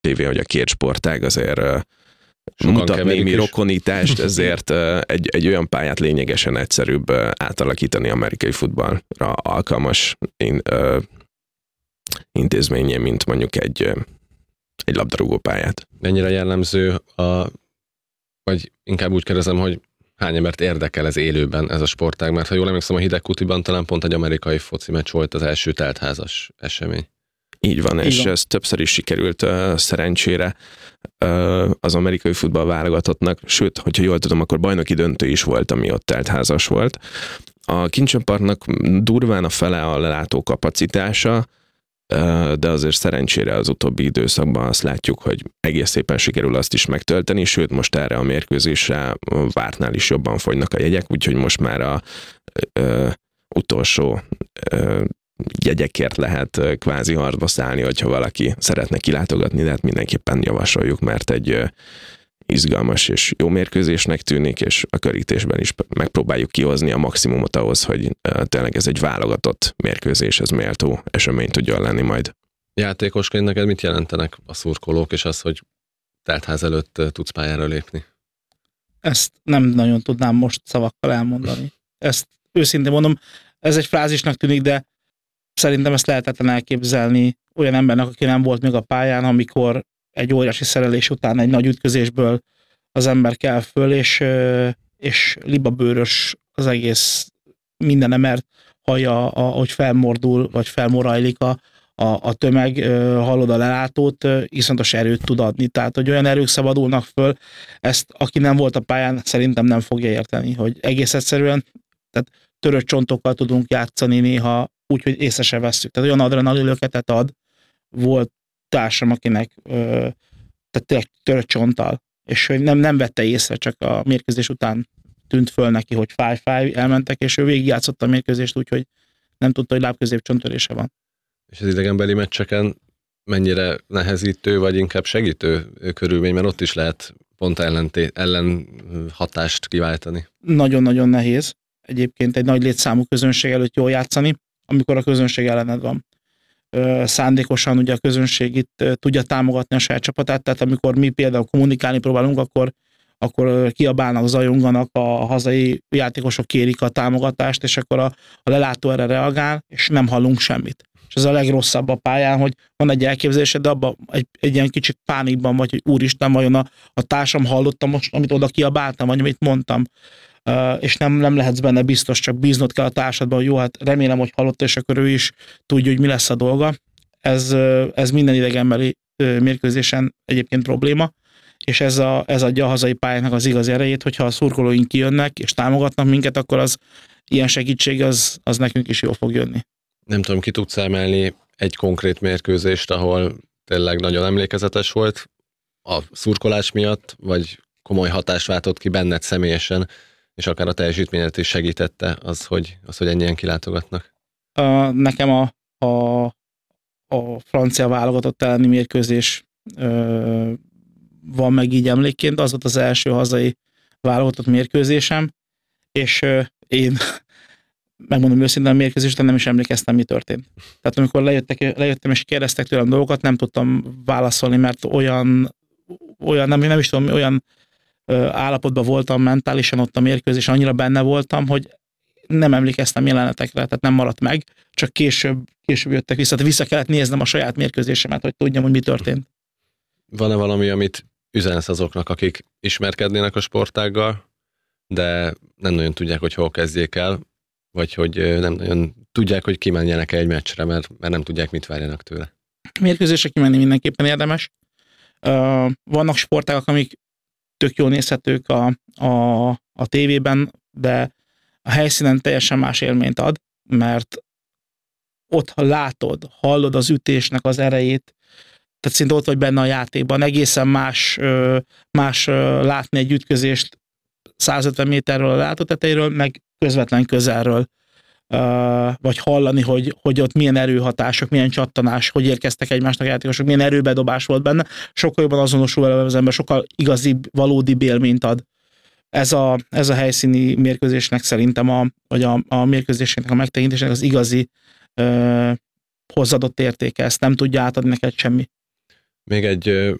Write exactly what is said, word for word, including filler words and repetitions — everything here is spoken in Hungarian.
tévé, hogy a két sportág azért sokan mutat némi rokonítást, ezért egy, egy olyan pályát lényegesen egyszerűbb átalakítani amerikai futballra alkalmas in, ö, intézményé, mint mondjuk egy, egy labdarúgó pályát. Mennyire jellemző, a, vagy inkább úgy kérdezem, hogy hány embert érdekel ez élőben, ez a sportág? Mert ha jól emlékszem, a Hidegkutiban talán pont egy amerikai foci meccs volt az első teltházas esemény. Így van, Így és van. ez többször is sikerült uh, szerencsére uh, az amerikai futball válogatottnak, sőt, hogyha jól tudom, akkor bajnoki döntő is volt, ami ott teltházas volt. A Kincsenparknak durván a fele a lelátó kapacitása, uh, de azért szerencsére az utóbbi időszakban azt látjuk, hogy egész szépen sikerül azt is megtölteni, sőt, most erre a mérkőzésre vártnál is jobban fogynak a jegyek, úgyhogy most már a uh, utolsó uh, jegyekért lehet kvázi harcba szállni, hogyha valaki szeretne kilátogatni, de hát mindenképpen javasoljuk, mert egy izgalmas és jó mérkőzésnek tűnik, és a körítésben is megpróbáljuk kihozni a maximumot ahhoz, hogy tényleg ez egy válogatott mérkőzés, ez méltó esemény tudjon lenni majd. Játékosként neked mit jelentenek a szurkolók, és az, hogy teltház előtt tudsz pályára lépni? Ezt nem nagyon tudnám most szavakkal elmondani. Ezt őszintén mondom, ez egy frázisnak tűnik, de szerintem ezt lehetetlen elképzelni olyan embernek, aki nem volt még a pályán, amikor egy óriási szerelés után egy nagy ütközésből az ember kell föl, és, és libabőrös az egész minden ember hallja, hogy felmordul, vagy felmorajlik a, a, a tömeg, hallod a lelátót, iszonyatos erőt tud adni. Tehát, hogy olyan erők szabadulnak föl, ezt aki nem volt a pályán, szerintem nem fogja érteni, hogy egész egyszerűen tehát törött csontokkal tudunk játszani néha, úgyhogy észre se vesszük. Tehát olyan adrenalinlöketet ad, volt társam, akinek ö, tehát tényleg törött csonttal, és hogy nem, nem vette észre, csak a mérkőzés után tűnt föl neki, hogy fáj-fáj, elmentek, és ő végigjátszott a mérkőzést, úgyhogy nem tudta, hogy lábközépcsontörése van. És az idegenbeli meccseken mennyire nehezítő, vagy inkább segítő körülmény, mert ott is lehet pont ellenté- ellen hatást kiváltani. Nagyon-nagyon nehéz egyébként egy nagy létszámú közönség előtt jól játszani, amikor a közönség ellened van. Szándékosan ugye a közönség itt tudja támogatni a saját csapatát, tehát amikor mi például kommunikálni próbálunk, akkor, akkor kiabálnak, zajonganak, a hazai játékosok kérik a támogatást, és akkor a, a lelátó erre reagál, és nem hallunk semmit. És ez a legrosszabb a pályán, hogy van egy elképzelésed, de abban egy, egy ilyen kicsit pánikban vagy, hogy úristen, vajon a, a társam hallotta most, amit oda kiabáltam, vagy amit mondtam. Uh, és nem, nem lehetsz benne biztos, csak bíznod kell a társadban, hogy jó, hát remélem, hogy hallotta, és akkor ő is tudja, hogy mi lesz a dolga. Ez, ez minden idegenbeli mérkőzésen egyébként probléma, és ez, a, ez adja a hazai pályának az igazi erejét, hogyha a szurkolóink kijönnek, és támogatnak minket, akkor az ilyen segítség, az, az nekünk is jól fog jönni. Nem tudom, ki tudsz emelni egy konkrét mérkőzést, ahol tényleg nagyon emlékezetes volt a szurkolás miatt, vagy komoly hatást váltott ki benned személyesen, és akár a teljesítményet is segítette az, hogy, az, hogy ennyien kilátogatnak? Uh, nekem a, a, a francia válogatott elleni mérkőzés uh, van meg így emlékként, az volt az első hazai válogatott mérkőzésem, és uh, én megmondom őszintén, a mérkőzés után nem is emlékeztem, mi történt. Tehát amikor lejöttek, lejöttem és kérdeztek tőlem dolgokat, nem tudtam válaszolni, mert olyan, olyan nem, nem is tudom, olyan állapotban voltam mentálisan ott a mérkőzés, annyira benne voltam, hogy nem emlékeztem jelenetekre, tehát nem maradt meg, csak később, később jöttek vissza, tehát vissza kellett néznem a saját mérkőzésemet, hogy tudjam, hogy mi történt. Van-e valami, amit üzensz azoknak, akik ismerkednének a sportággal, de nem nagyon tudják, hogy hol kezdjék el, vagy hogy nem nagyon tudják, hogy kimenjenek egy meccsre, mert, mert nem tudják, mit várjanak tőle? Mérkőzésre kimenni mindenképpen érdemes. Vannak sportágak, amik tök jól nézhetők a, a, a tévében, de a helyszínen teljesen más élményt ad, mert ott, ha látod, hallod az ütésnek az erejét, tehát szinte ott vagy benne a játékban, egészen más, más látni egy ütközést százötven méterről a látótetejéről, meg közvetlen közelről, vagy hallani, hogy, hogy ott milyen erőhatások, milyen csattanás, hogy érkeztek egymásnak játékosok, milyen erőbedobás volt benne, sokkal jobban azonosul vele az ember, sokkal igazibb, valódibb élményt ad. Ez a, ez a helyszíni mérkőzésnek szerintem, a, vagy a, a mérkőzésnek a megtekintésnek az igazi ö, hozzáadott értéke, ezt nem tudja átadni neked semmi. Még egy